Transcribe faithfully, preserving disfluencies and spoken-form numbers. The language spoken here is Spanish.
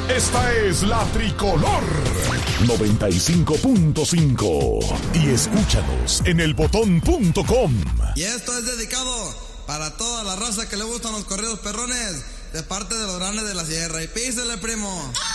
Esta es la Tricolor noventa y cinco punto cinco y escúchanos en el botón punto com. Y esto es dedicado para toda la raza que le gustan los corridos perrones de parte de los grandes de la sierra. Y písele, primo.